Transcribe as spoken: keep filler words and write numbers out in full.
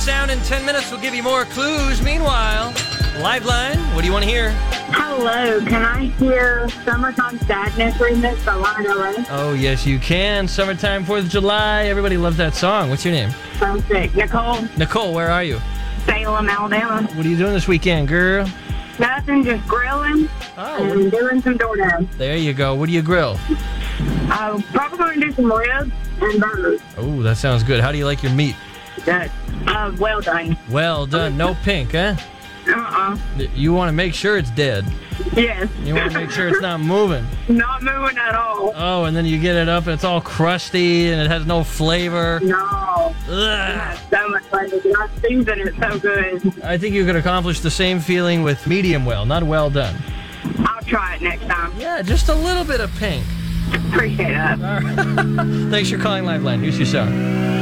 sound in ten minutes. We'll give you more clues. Meanwhile, Liveline, what do you want to hear? Hello, can I hear Summertime Sadness remix by Lana Del Rey? Oh, yes, you can. Summertime, fourth of July. Everybody loves that song. What's your name? Sounds sick. Nicole, Nicole, where are you? Salem, Alabama. What are you doing this weekend, girl? Nothing, just grilling Oh, and doing some DoorDash. there you go. What do you grill? I'm probably going to do some ribs and burgers. Oh, that sounds good. How do you like your meat? Good. Uh, well done. Well done. No pink, huh? Uh-uh. You want to make sure it's dead. Yes. You want to make sure it's not moving. Not moving at all. Oh, and then you get it up and it's all crusty and it has no flavor. No. It Ugh. has so much flavor. I season it so good. I think you could accomplish the same feeling with medium well, not well done. I'll try it next time. Yeah, just a little bit of pink. Appreciate that. All right. Thanks for calling Liveline. Here's your song.